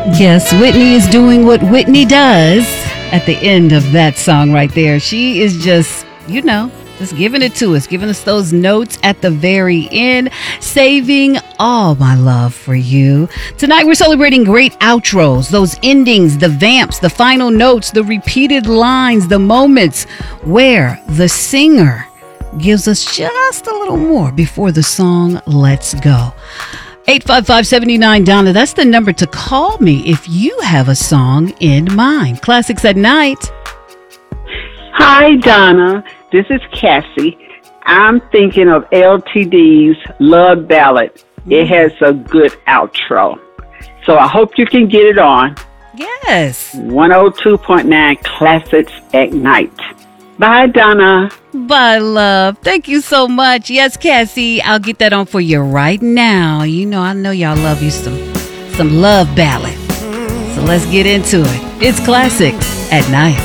Yes, Whitney is doing what Whitney does at the end of that song right there. She is just, just giving it to us, giving us those notes at the very end, saving all my love for you. Tonight we're celebrating great outros, those endings, the vamps, the final notes, the repeated lines, the moments where the singer gives us just a little more before the song lets go. 855-79 Donna, that's the number to call me if you have a song in mind. Classics at Night. Hi, Donna. This is Cassie. I'm thinking of LTD's Love Ballad. It has a good outro. So I hope you can get it on. Yes. 102.9 Classics at Night. Bye, Donna. Bye, love. Thank you so much. Yes, Cassie, I'll get that on for you right now. I know y'all love you some love ballad. So let's get into it. It's Classics at Night.